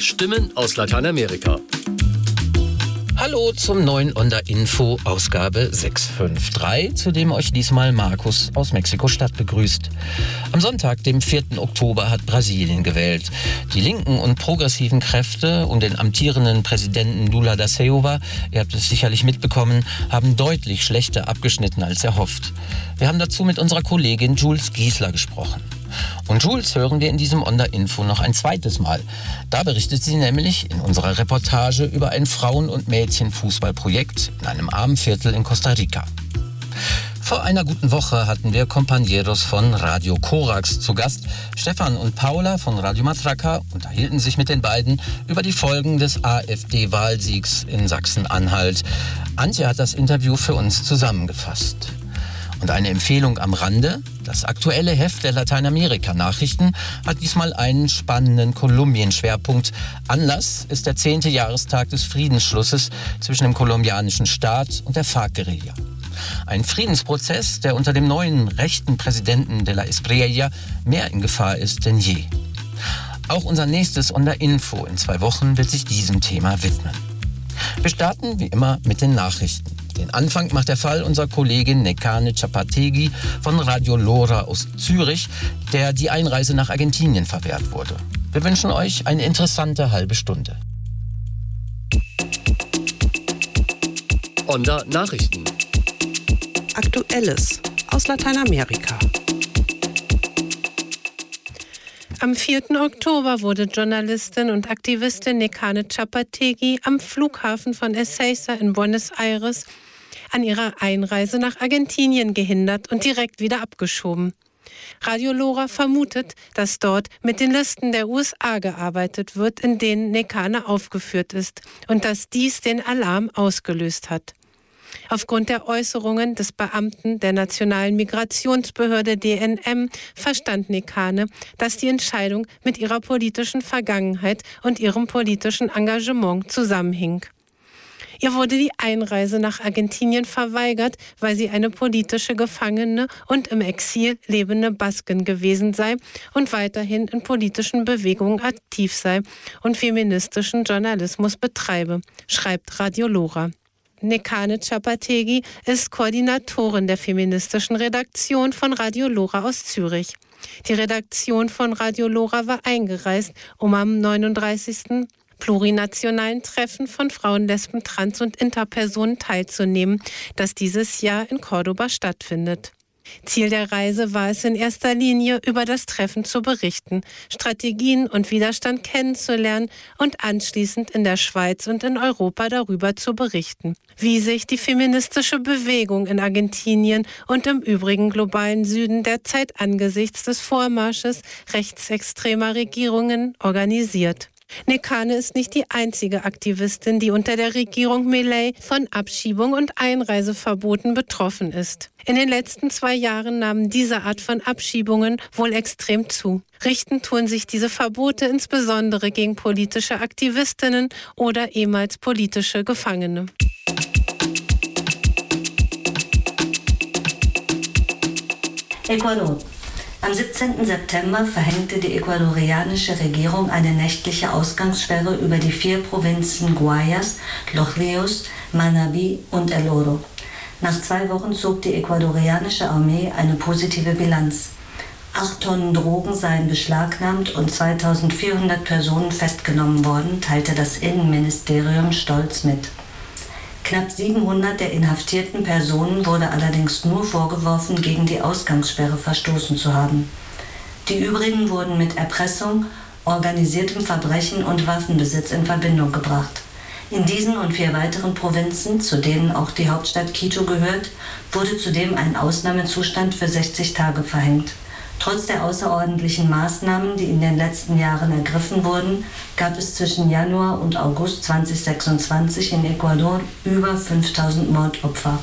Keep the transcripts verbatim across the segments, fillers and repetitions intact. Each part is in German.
Stimmen aus Lateinamerika. Hallo zum neuen Onda-Info, Ausgabe sechs fünf drei, zu dem euch diesmal Markus aus Mexiko-Stadt begrüßt. Am Sonntag, dem vierten Oktober, hat Brasilien gewählt. Die linken und progressiven Kräfte um den amtierenden Präsidenten Lula da Silva, ihr habt es sicherlich mitbekommen, haben deutlich schlechter abgeschnitten als erhofft. Wir haben dazu mit unserer Kollegin Jules Giesler gesprochen. Und Jules hören wir in diesem Onda-Info noch ein zweites Mal. Da berichtet sie nämlich in unserer Reportage über ein Frauen- und Mädchenfußballprojekt in einem armen Viertel in Costa Rica. Vor einer guten Woche hatten wir Compañeros von Radio Corax zu Gast. Stefan und Paula von Radio Matraca unterhielten sich mit den beiden über die Folgen des AfD-Wahlsiegs in Sachsen-Anhalt. Antje hat das Interview für uns zusammengefasst. Und eine Empfehlung am Rande: Das aktuelle Heft der Lateinamerika-Nachrichten hat diesmal einen spannenden Kolumbien-Schwerpunkt. Anlass ist der zehnte Jahrestag des Friedensschlusses zwischen dem kolumbianischen Staat und der FARC-Guerilla. Ein Friedensprozess, der unter dem neuen rechten Präsidenten de la Espriella mehr in Gefahr ist denn je. Auch unser nächstes Onda-Info in zwei Wochen wird sich diesem Thema widmen. Wir starten wie immer mit den Nachrichten. Den Anfang macht der Fall unserer Kollegin Nekane Txapategi von Radio Lora aus Zürich, der die Einreise nach Argentinien verwehrt wurde. Wir wünschen euch eine interessante halbe Stunde. Onda Nachrichten. Aktuelles aus Lateinamerika. Am vierten Oktober wurde Journalistin und Aktivistin Nekane Txapategi am Flughafen von Ezeiza in Buenos Aires an ihrer Einreise nach Argentinien gehindert und direkt wieder abgeschoben. Radio Lora vermutet, dass dort mit den Listen der U S A gearbeitet wird, in denen Nekane aufgeführt ist, und dass dies den Alarm ausgelöst hat. Aufgrund der Äußerungen des Beamten der Nationalen Migrationsbehörde D N M verstand Nekane, dass die Entscheidung mit ihrer politischen Vergangenheit und ihrem politischen Engagement zusammenhing. Ihr wurde die Einreise nach Argentinien verweigert, weil sie eine politische Gefangene und im Exil lebende Basken gewesen sei und weiterhin in politischen Bewegungen aktiv sei und feministischen Journalismus betreibe, schreibt Radio Lora. Nekane Txapategi ist Koordinatorin der feministischen Redaktion von Radio Lora aus Zürich. Die Redaktion von Radio Lora war eingereist, um am neununddreißigsten plurinationalen Treffen von Frauen, Lesben, Trans- und Interpersonen teilzunehmen, das dieses Jahr in Cordoba stattfindet. Ziel der Reise war es in erster Linie, über das Treffen zu berichten, Strategien und Widerstand kennenzulernen und anschließend in der Schweiz und in Europa darüber zu berichten, wie sich die feministische Bewegung in Argentinien und im übrigen globalen Süden derzeit angesichts des Vormarsches rechtsextremer Regierungen organisiert. Nekane ist nicht die einzige Aktivistin, die unter der Regierung Milei von Abschiebung und Einreiseverboten betroffen ist. In den letzten zwei Jahren nahmen diese Art von Abschiebungen wohl extrem zu. Richten tun sich diese Verbote insbesondere gegen politische Aktivistinnen oder ehemals politische Gefangene. Ecuador. Am siebzehnten September verhängte die ecuadorianische Regierung eine nächtliche Ausgangssperre über die vier Provinzen Guayas, Los Rios, Manabí und El Oro. Nach zwei Wochen zog die ecuadorianische Armee eine positive Bilanz. Acht Tonnen Drogen seien beschlagnahmt und zweitausendvierhundert Personen festgenommen worden, teilte das Innenministerium stolz mit. Knapp siebenhundert der inhaftierten Personen wurde allerdings nur vorgeworfen, gegen die Ausgangssperre verstoßen zu haben. Die übrigen wurden mit Erpressung, organisiertem Verbrechen und Waffenbesitz in Verbindung gebracht. In diesen und vier weiteren Provinzen, zu denen auch die Hauptstadt Quito gehört, wurde zudem ein Ausnahmezustand für sechzig Tage verhängt. Trotz der außerordentlichen Maßnahmen, die in den letzten Jahren ergriffen wurden, gab es zwischen Januar und August zweitausendsechsundzwanzig in Ecuador über fünftausend Mordopfer.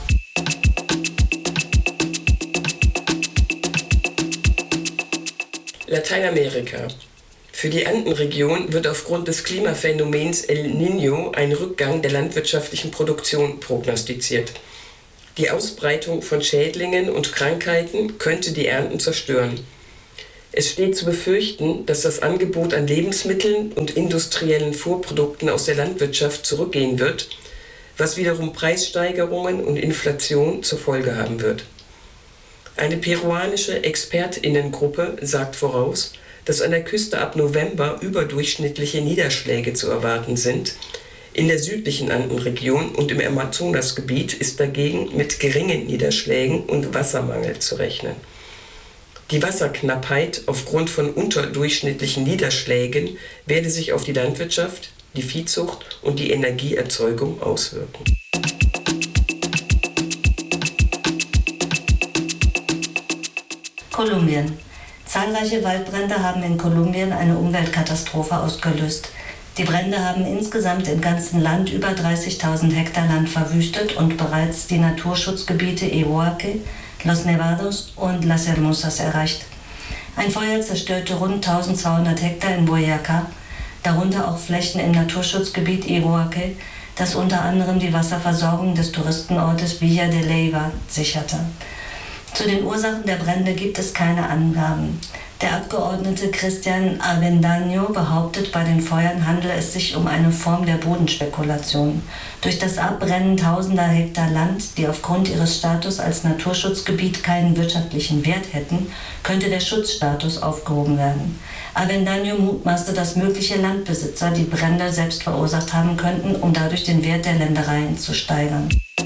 Lateinamerika. Für die Andenregion wird aufgrund des Klimaphänomens El Niño ein Rückgang der landwirtschaftlichen Produktion prognostiziert. Die Ausbreitung von Schädlingen und Krankheiten könnte die Ernten zerstören. Es steht zu befürchten, dass das Angebot an Lebensmitteln und industriellen Vorprodukten aus der Landwirtschaft zurückgehen wird, was wiederum Preissteigerungen und Inflation zur Folge haben wird. Eine peruanische ExpertInnengruppe sagt voraus, dass an der Küste ab November überdurchschnittliche Niederschläge zu erwarten sind. In der südlichen Andenregion und im Amazonasgebiet ist dagegen mit geringen Niederschlägen und Wassermangel zu rechnen. Die Wasserknappheit aufgrund von unterdurchschnittlichen Niederschlägen werde sich auf die Landwirtschaft, die Viehzucht und die Energieerzeugung auswirken. Kolumbien. Zahlreiche Waldbrände haben in Kolumbien eine Umweltkatastrophe ausgelöst. Die Brände haben insgesamt im ganzen Land über dreißigtausend Hektar Land verwüstet und bereits die Naturschutzgebiete Iguaque, Los Nevados und Las Hermosas erreicht. Ein Feuer zerstörte rund eintausendzweihundert Hektar in Boyacá, darunter auch Flächen im Naturschutzgebiet Iguaque, das unter anderem die Wasserversorgung des Touristenortes Villa de Leyva sicherte. Zu den Ursachen der Brände gibt es keine Angaben. Der Abgeordnete Cristian Avendaño behauptet, bei den Feuern handele es sich um eine Form der Bodenspekulation. Durch das Abbrennen tausender Hektar Land, die aufgrund ihres Status als Naturschutzgebiet keinen wirtschaftlichen Wert hätten, könnte der Schutzstatus aufgehoben werden. Avendaño mutmaßte, dass mögliche Landbesitzer die Brände selbst verursacht haben könnten, um dadurch den Wert der Ländereien zu steigern.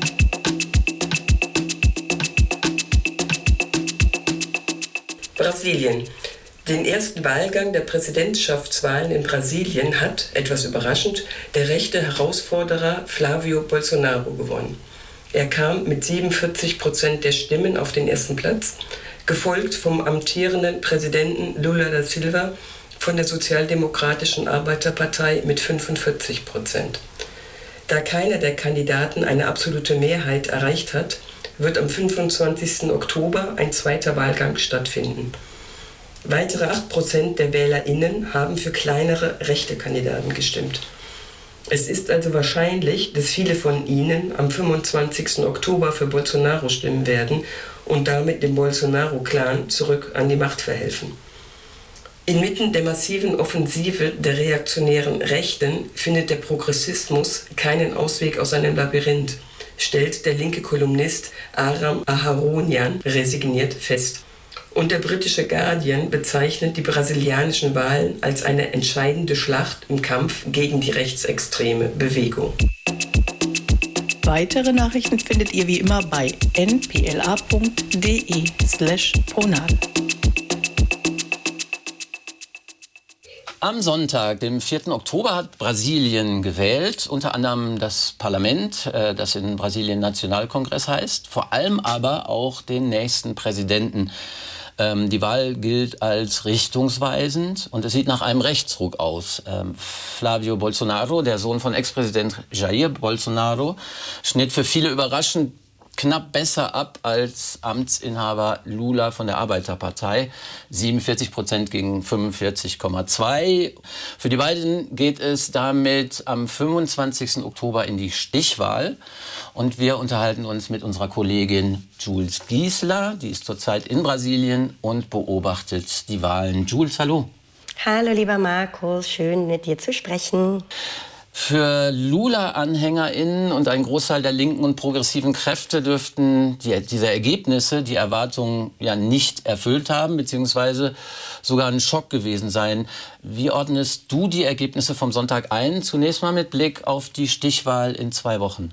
Brasilien. Den ersten Wahlgang der Präsidentschaftswahlen in Brasilien hat, etwas überraschend, der rechte Herausforderer Flávio Bolsonaro gewonnen. Er kam mit siebenundvierzig Prozent der Stimmen auf den ersten Platz, gefolgt vom amtierenden Präsidenten Lula da Silva von der Sozialdemokratischen Arbeiterpartei mit fünfundvierzig Prozent. Da keiner der Kandidaten eine absolute Mehrheit erreicht hat, wird am fünfundzwanzigsten Oktober ein zweiter Wahlgang stattfinden. Weitere acht Prozent der WählerInnen haben für kleinere rechte Kandidaten gestimmt. Es ist also wahrscheinlich, dass viele von ihnen am fünfundzwanzigsten Oktober für Bolsonaro stimmen werden und damit dem Bolsonaro-Clan zurück an die Macht verhelfen. Inmitten der massiven Offensive der reaktionären Rechten findet der Progressismus keinen Ausweg aus seinem Labyrinth, stellt der linke Kolumnist Aram Aharonian resigniert fest. Und der britische Guardian bezeichnet die brasilianischen Wahlen als eine entscheidende Schlacht im Kampf gegen die rechtsextreme Bewegung. Weitere Nachrichten findet ihr wie immer bei n p l a punkt d e slash pronad. Am Sonntag, dem vierten Oktober, hat Brasilien gewählt, unter anderem das Parlament, das in Brasilien Nationalkongress heißt, vor allem aber auch den nächsten Präsidenten. Die Wahl gilt als richtungsweisend und es sieht nach einem Rechtsruck aus. Flávio Bolsonaro, der Sohn von Ex-Präsident Jair Bolsonaro, schnitt für viele überraschend knapp besser ab als Amtsinhaber Lula von der Arbeiterpartei. siebenundvierzig Prozent gegen fünfundvierzig Komma zwei. Für die beiden geht es damit am fünfundzwanzigsten Oktober in die Stichwahl. Und wir unterhalten uns mit unserer Kollegin Jules Giesler. Die ist zurzeit in Brasilien und beobachtet die Wahlen. Jules, hallo. Hallo, lieber Markus. Schön, mit dir zu sprechen. Für Lula-AnhängerInnen und einen Großteil der linken und progressiven Kräfte dürften die, diese Ergebnisse die Erwartungen ja nicht erfüllt haben, beziehungsweise sogar ein Schock gewesen sein. Wie ordnest du die Ergebnisse vom Sonntag ein? Zunächst mal mit Blick auf die Stichwahl in zwei Wochen.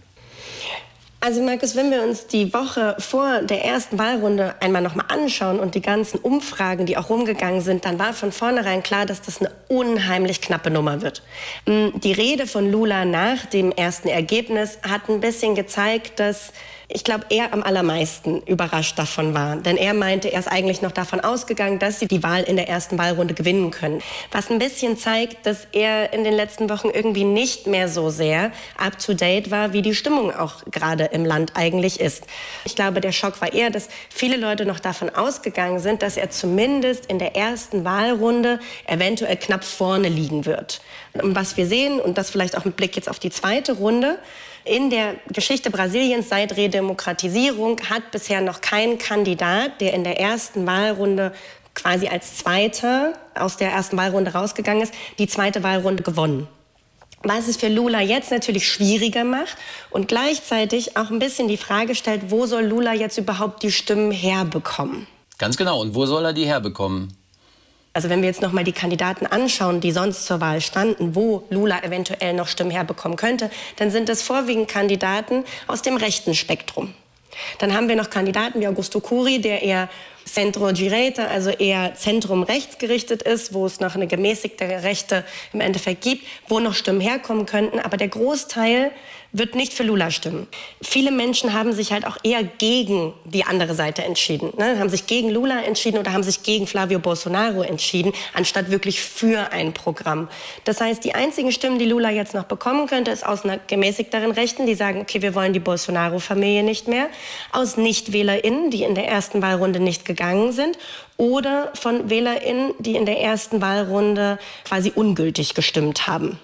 Also Markus, wenn wir uns die Woche vor der ersten Wahlrunde einmal noch mal anschauen und die ganzen Umfragen, die auch rumgegangen sind, dann war von vornherein klar, dass das eine unheimlich knappe Nummer wird. Die Rede von Lula nach dem ersten Ergebnis hat ein bisschen gezeigt, dass ich glaube, er am allermeisten überrascht davon war. Denn er meinte, er ist eigentlich noch davon ausgegangen, dass sie die Wahl in der ersten Wahlrunde gewinnen können. Was ein bisschen zeigt, dass er in den letzten Wochen irgendwie nicht mehr so sehr up-to-date war, wie die Stimmung auch gerade im Land eigentlich ist. Ich glaube, der Schock war eher, dass viele Leute noch davon ausgegangen sind, dass er zumindest in der ersten Wahlrunde eventuell knapp vorne liegen wird. Und was wir sehen, und das vielleicht auch mit Blick jetzt auf die zweite Runde, in der Geschichte Brasiliens seit Redemokratisierung hat bisher noch kein Kandidat, der in der ersten Wahlrunde quasi als Zweiter aus der ersten Wahlrunde rausgegangen ist, die zweite Wahlrunde gewonnen. Was es für Lula jetzt natürlich schwieriger macht und gleichzeitig auch ein bisschen die Frage stellt, wo soll Lula jetzt überhaupt die Stimmen herbekommen? Ganz genau. Und wo soll er die herbekommen? Also wenn wir jetzt noch mal die Kandidaten anschauen, die sonst zur Wahl standen, wo Lula eventuell noch Stimmen herbekommen könnte, dann sind es vorwiegend Kandidaten aus dem rechten Spektrum. Dann haben wir noch Kandidaten wie Augusto Curi, der eher Centro-Direita, also eher Zentrum-rechts gerichtet ist, wo es noch eine gemäßigte Rechte im Endeffekt gibt, wo noch Stimmen herkommen könnten. Aber der Großteil wird nicht für Lula stimmen. Viele Menschen haben sich halt auch eher gegen die andere Seite entschieden. Ne? Haben sich gegen Lula entschieden oder haben sich gegen Flavio Bolsonaro entschieden, anstatt wirklich für ein Programm. Das heißt, die einzigen Stimmen, die Lula jetzt noch bekommen könnte, ist aus einer gemäßigteren Rechten, die sagen, okay, wir wollen die Bolsonaro-Familie nicht mehr, aus NichtwählerInnen, die in der ersten Wahlrunde nicht gegangen sind, oder von WählerInnen, die in der ersten Wahlrunde quasi ungültig gestimmt haben.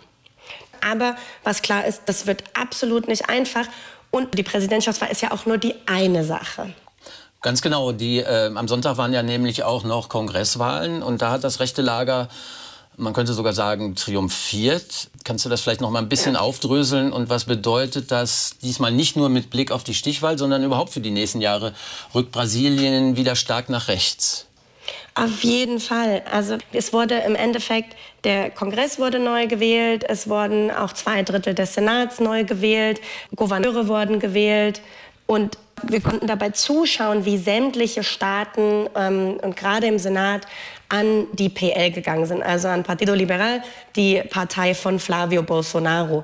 Aber was klar ist, das wird absolut nicht einfach. Und die Präsidentschaftswahl ist ja auch nur die eine Sache. Ganz genau. Die, äh, am Sonntag waren ja nämlich auch noch Kongresswahlen. Und da hat das rechte Lager, man könnte sogar sagen, triumphiert. Kannst du das vielleicht noch mal ein bisschen ja. aufdröseln? Und was bedeutet das diesmal nicht nur mit Blick auf die Stichwahl, sondern überhaupt für die nächsten Jahre? Rückt Brasilien wieder stark nach rechts? Auf jeden Fall. Also es wurde im Endeffekt, der Kongress wurde neu gewählt, es wurden auch zwei Drittel des Senats neu gewählt, Gouverneure wurden gewählt und wir konnten dabei zuschauen, wie sämtliche Staaten ähm, und gerade im Senat an die P L gegangen sind, also an Partido Liberal, die Partei von Flavio Bolsonaro.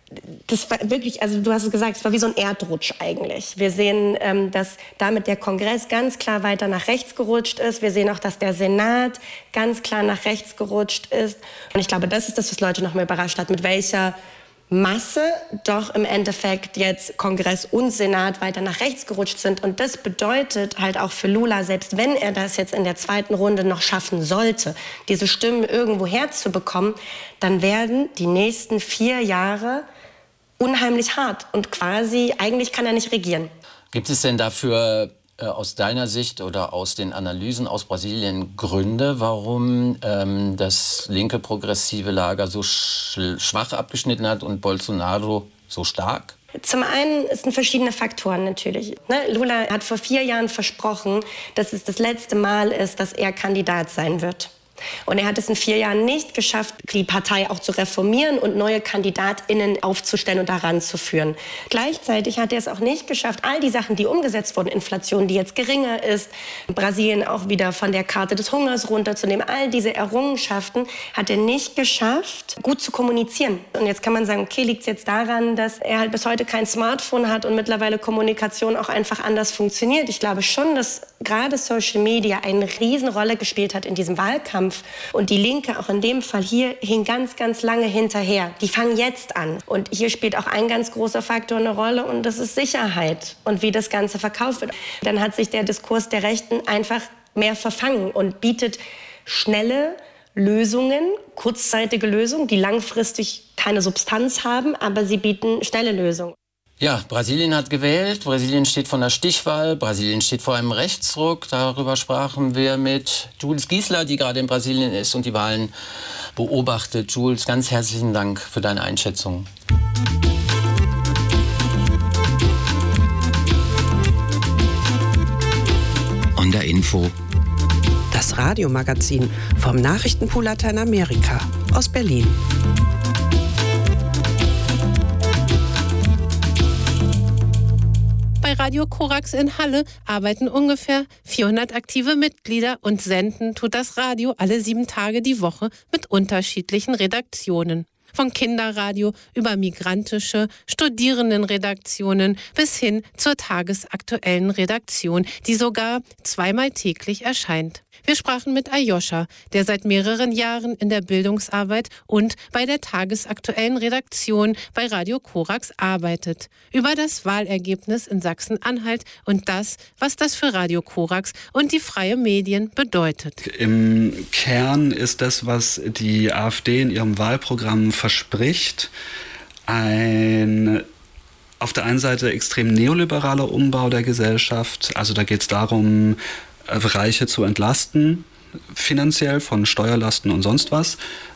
Das war wirklich, also du hast es gesagt, es war wie so ein Erdrutsch eigentlich. Wir sehen, ähm, dass damit der Kongress ganz klar weiter nach rechts gerutscht ist. Wir sehen auch, dass der Senat ganz klar nach rechts gerutscht ist. Und ich glaube, das ist das, was Leute noch mal überrascht hat, mit welcher Masse doch im Endeffekt jetzt Kongress und Senat weiter nach rechts gerutscht sind. Und das bedeutet halt auch für Lula, selbst wenn er das jetzt in der zweiten Runde noch schaffen sollte, diese Stimmen irgendwo herzubekommen, dann werden die nächsten vier Jahre unheimlich hart und quasi, eigentlich kann er nicht regieren. Gibt es denn dafür äh, aus deiner Sicht oder aus den Analysen aus Brasilien Gründe, warum ähm, das linke progressive Lager so sch- schwach abgeschnitten hat und Bolsonaro so stark? Zum einen sind verschiedene Faktoren natürlich. Ne? Lula hat vor vier Jahren versprochen, dass es das letzte Mal ist, dass er Kandidat sein wird. Und er hat es in vier Jahren nicht geschafft, die Partei auch zu reformieren und neue KandidatInnen aufzustellen und daran zu führen. Gleichzeitig hat er es auch nicht geschafft, all die Sachen, die umgesetzt wurden, Inflation, die jetzt geringer ist, Brasilien auch wieder von der Karte des Hungers runterzunehmen, all diese Errungenschaften hat er nicht geschafft, gut zu kommunizieren. Und jetzt kann man sagen, okay, liegt es jetzt daran, dass er halt bis heute kein Smartphone hat und mittlerweile Kommunikation auch einfach anders funktioniert. Ich glaube schon, dass gerade Social Media eine Riesenrolle gespielt hat in diesem Wahlkampf. Und die Linke, auch in dem Fall hier, hing ganz, ganz lange hinterher. Die fangen jetzt an. Und hier spielt auch ein ganz großer Faktor eine Rolle und das ist Sicherheit und wie das Ganze verkauft wird. Dann hat sich der Diskurs der Rechten einfach mehr verfangen und bietet schnelle Lösungen, kurzzeitige Lösungen, die langfristig keine Substanz haben, aber sie bieten schnelle Lösungen. Ja, Brasilien hat gewählt, Brasilien steht vor einer Stichwahl, Brasilien steht vor einem Rechtsruck. Darüber sprachen wir mit Jules Giesler, die gerade in Brasilien ist und die Wahlen beobachtet. Jules, ganz herzlichen Dank für deine Einschätzung. Onda Info. Das Radiomagazin vom Nachrichtenpool Lateinamerika aus Berlin. Bei Radio Korax in Halle arbeiten ungefähr vierhundert aktive Mitglieder und senden tut das Radio alle sieben Tage die Woche mit unterschiedlichen Redaktionen. Von Kinderradio über migrantische, Studierendenredaktionen bis hin zur tagesaktuellen Redaktion, die sogar zweimal täglich erscheint. Wir sprachen mit Ayosha, der seit mehreren Jahren in der Bildungsarbeit und bei der tagesaktuellen Redaktion bei Radio Korax arbeitet, über das Wahlergebnis in Sachsen-Anhalt und das, was das für Radio Korax und die freie Medien bedeutet. Im Kern ist das, was die AfD in ihrem Wahlprogramm verspricht, ein auf der einen Seite extrem neoliberaler Umbau der Gesellschaft. Also da geht es darum, Reiche zu entlasten, finanziell von Steuerlasten und sonst was.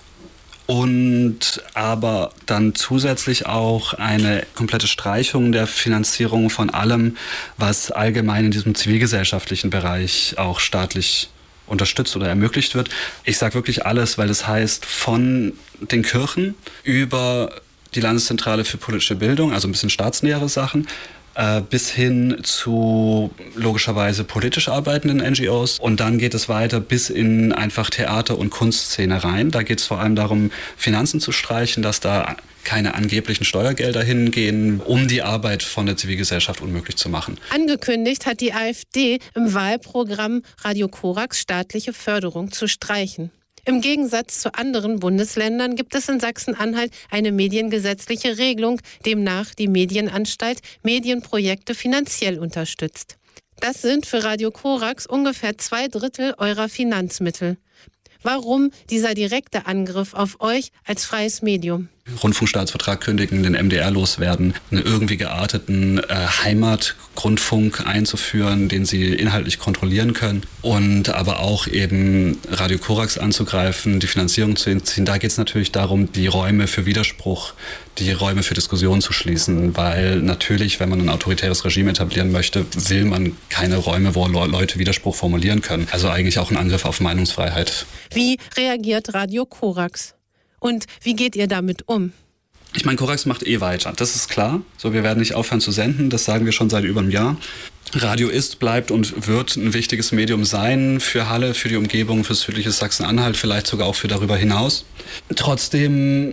Und aber dann zusätzlich auch eine komplette Streichung der Finanzierung von allem, was allgemein in diesem zivilgesellschaftlichen Bereich auch staatlich unterstützt oder ermöglicht wird. Ich sage wirklich alles, weil das heißt von den Kirchen über die Landeszentrale für politische Bildung, also ein bisschen staatsnähere Sachen, bis hin zu logischerweise politisch arbeitenden N G Os. Und dann geht es weiter bis in einfach Theater- und Kunstszene rein. Da geht es vor allem darum, Finanzen zu streichen, dass da keine angeblichen Steuergelder hingehen, um die Arbeit von der Zivilgesellschaft unmöglich zu machen. Angekündigt hat die AfD im Wahlprogramm Radio Korax staatliche Förderung zu streichen. Im Gegensatz zu anderen Bundesländern gibt es in Sachsen-Anhalt eine mediengesetzliche Regelung, demnach die Medienanstalt Medienprojekte finanziell unterstützt. Das sind für Radio Korax ungefähr zwei Drittel eurer Finanzmittel. Warum dieser direkte Angriff auf euch als freies Medium? Rundfunkstaatsvertrag kündigen, den M D R loswerden, einen irgendwie gearteten äh, Heimatgrundfunk einzuführen, den sie inhaltlich kontrollieren können und aber auch eben Radio Korax anzugreifen, die Finanzierung zu entziehen. Da geht es natürlich darum, die Räume für Widerspruch, die Räume für Diskussion zu schließen, weil natürlich, wenn man ein autoritäres Regime etablieren möchte, will man keine Räume, wo Leute Widerspruch formulieren können. Also eigentlich auch ein Angriff auf Meinungsfreiheit. Wie reagiert Radio Korax? Und wie geht ihr damit um? Ich meine, Korax macht eh weiter, das ist klar. So, wir werden nicht aufhören zu senden, das sagen wir schon seit über einem Jahr. Radio ist, bleibt und wird ein wichtiges Medium sein für Halle, für die Umgebung, für südliche Sachsen-Anhalt, vielleicht sogar auch für darüber hinaus. Trotzdem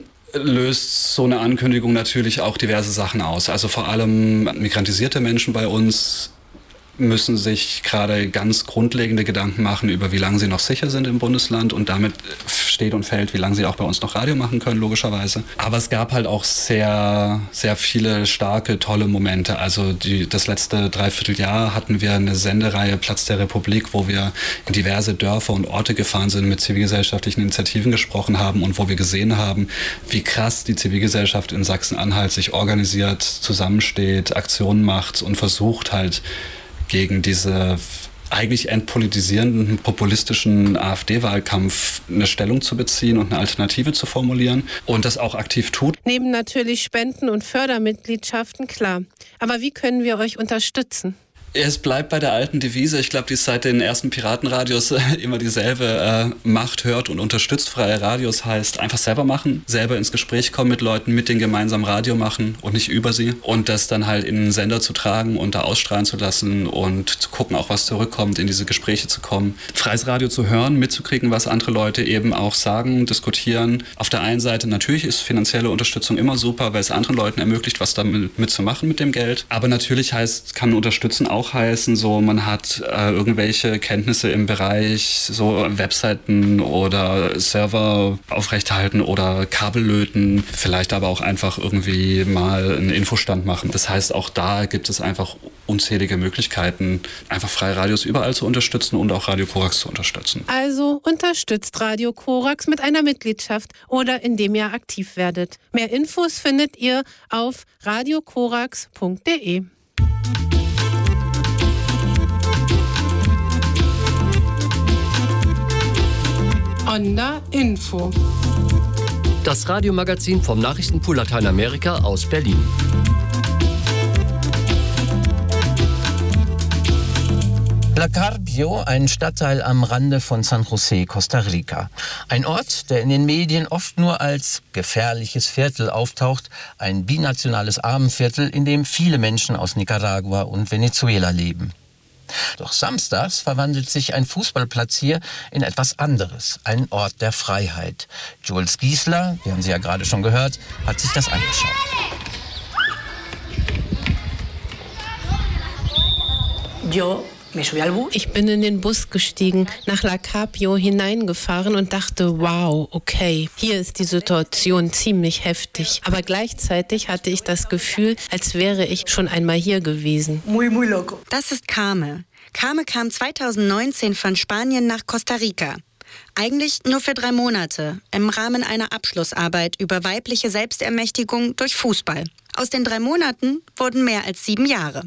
löst so eine Ankündigung natürlich auch diverse Sachen aus. Also vor allem migrantisierte Menschen bei uns müssen sich gerade ganz grundlegende Gedanken machen über, wie lange sie noch sicher sind im Bundesland und damit steht und fällt, wie lange sie auch bei uns noch Radio machen können, logischerweise. Aber es gab halt auch sehr, sehr viele starke, tolle Momente. Also die, das letzte Dreivierteljahr hatten wir eine Sendereihe Platz der Republik, wo wir in diverse Dörfer und Orte gefahren sind, mit zivilgesellschaftlichen Initiativen gesprochen haben und wo wir gesehen haben, wie krass die Zivilgesellschaft in Sachsen-Anhalt sich organisiert, zusammensteht, Aktionen macht und versucht halt, gegen diese eigentlich entpolitisierenden, populistischen AfD-Wahlkampf eine Stellung zu beziehen und eine Alternative zu formulieren und das auch aktiv tut. Neben natürlich Spenden und Fördermitgliedschaften, klar. Aber wie können wir euch unterstützen? Es bleibt bei der alten Devise, ich glaube, die ist seit den ersten Piratenradios immer dieselbe, äh, macht, hört und unterstützt freie Radios, heißt einfach selber machen, selber ins Gespräch kommen mit Leuten, mit denen gemeinsam Radio machen und nicht über sie und das dann halt in einen Sender zu tragen und da ausstrahlen zu lassen und zu gucken, auch was zurückkommt, in diese Gespräche zu kommen. Freies Radio zu hören, mitzukriegen, was andere Leute eben auch sagen, diskutieren. Auf der einen Seite natürlich ist finanzielle Unterstützung immer super, weil es anderen Leuten ermöglicht, was damit mitzumachen mit dem Geld, aber natürlich heißt, kann unterstützen auch heißen, so man hat äh, irgendwelche Kenntnisse im Bereich so Webseiten oder Server aufrechterhalten oder Kabel löten, vielleicht aber auch einfach irgendwie mal einen Infostand machen. Das heißt, auch da gibt es einfach unzählige Möglichkeiten, einfach freie Radios überall zu unterstützen und auch Radio Korax zu unterstützen. Also unterstützt Radio Korax mit einer Mitgliedschaft oder indem ihr aktiv werdet. Mehr Infos findet ihr auf radio korax punkt de. Onda Info. Das Radiomagazin vom Nachrichtenpool Lateinamerika aus Berlin. La Carpio, ein Stadtteil am Rande von San José, Costa Rica. Ein Ort, der in den Medien oft nur als gefährliches Viertel auftaucht, ein binationales Armenviertel, in dem viele Menschen aus Nicaragua und Venezuela leben. Doch samstags verwandelt sich ein Fußballplatz hier in etwas anderes, ein Ort der Freiheit. Jules Giesler, wir haben sie ja gerade schon gehört, hat sich das angeschaut. Ich bin in den Bus gestiegen, nach La Carpio hineingefahren und dachte, wow, okay, hier ist die Situation ziemlich heftig. Aber gleichzeitig hatte ich das Gefühl, als wäre ich schon einmal hier gewesen. Muy, muy loco. Das ist Carme. Carme kam zweitausendneunzehn von Spanien nach Costa Rica. Eigentlich nur für drei Monate, im Rahmen einer Abschlussarbeit über weibliche Selbstermächtigung durch Fußball. Aus den drei Monaten wurden mehr als sieben Jahre.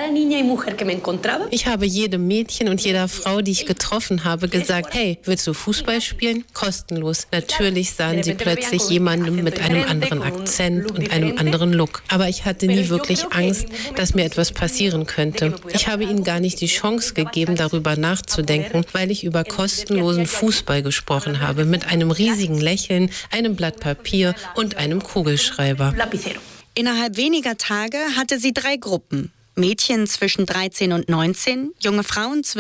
Ich habe jedem Mädchen und jeder Frau, die ich getroffen habe, gesagt, hey, willst du Fußball spielen? Kostenlos. Natürlich sahen sie plötzlich jemanden mit einem anderen Akzent und einem anderen Look. Aber ich hatte nie wirklich Angst, dass mir etwas passieren könnte. Ich habe ihnen gar nicht die Chance gegeben, darüber nachzudenken, weil ich über kostenlosen Fußball gesprochen habe, mit einem riesigen Lächeln, einem Blatt Papier und einem Kugelschreiber. Innerhalb weniger Tage hatte sie drei Gruppen. Mädchen zwischen dreizehn und neunzehn, junge Frauen zwischen